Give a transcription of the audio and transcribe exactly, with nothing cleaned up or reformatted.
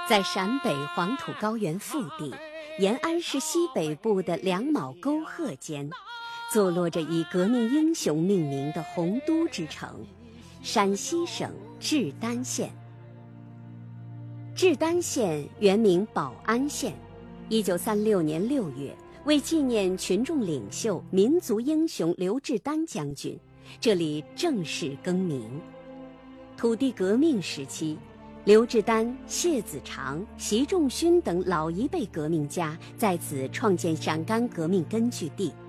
在陕北黄土高原腹地，延安市西北部的两卯沟壑间，坐落着以革命英雄命名的洪都之城——陕西省志丹县。志丹县原名保安县，一九三六年六月，为纪念群众领袖、民族英雄刘志丹将军，这里正式更名。土地革命时期，刘志丹、谢子长、习仲勋等老一辈革命家在此创建陕甘革命根据地。